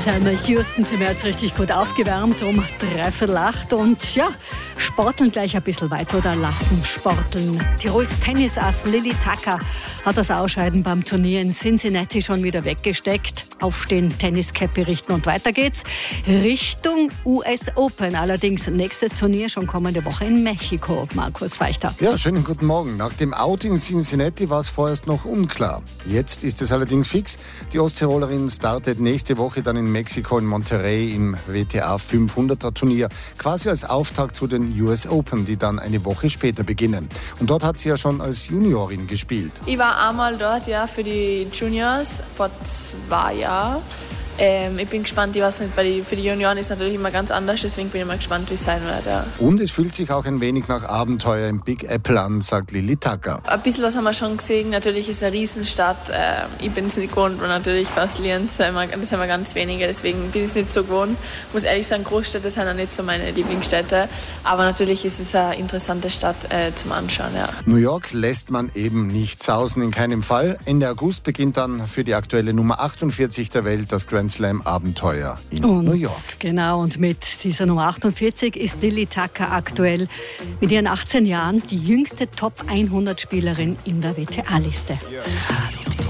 Selma Houston sind wir jetzt richtig gut aufgewärmt um 7:45 und ja, sporteln gleich ein bisschen weiter oder lassen sporteln. Tirols Tennisass Lily Tacka hat das Ausscheiden beim Turnier in Cincinnati schon wieder weggesteckt. Aufstehen, Tenniscap berichten und weiter geht's Richtung US Open. Allerdings nächstes Turnier schon kommende Woche in Mexiko. Markus Feichter. Ja, schönen guten Morgen. Nach dem Out in Cincinnati war es vorerst noch unklar. Jetzt ist es allerdings fix. Die Osttirolerin startet nächste Woche dann in Mexiko in Monterrey im WTA 500er Turnier. Quasi als Auftakt zu den US Open, die dann eine Woche später beginnen. Und dort hat sie ja schon als Juniorin gespielt. Ich war einmal dort, ja, für die Juniors vor 2 Jahren. Ich bin gespannt, ich weiß nicht, für die Junioren ist es natürlich immer ganz anders, deswegen bin ich mal gespannt, wie es sein wird. Ja. Und es fühlt sich auch ein wenig nach Abenteuer im Big Apple an, sagt Lily Tacka. Ein bisschen was haben wir schon gesehen, natürlich ist es eine Riesenstadt, ich bin es nicht gewohnt und natürlich Brasiliens, das haben wir ganz wenige, deswegen bin ich es nicht so gewohnt. Ich muss ehrlich sagen, Großstädte sind auch nicht so meine Lieblingsstädte, aber natürlich ist es eine interessante Stadt zum Anschauen. Ja. New York lässt man eben nicht sausen, in keinem Fall. Ende August beginnt dann für die aktuelle Nummer 48 der Welt das Grand Slam Abenteuer in New York. Genau, und mit dieser Nummer 48 ist Lily Tacka aktuell mit ihren 18 Jahren die jüngste Top 100 Spielerin in der WTA-Liste.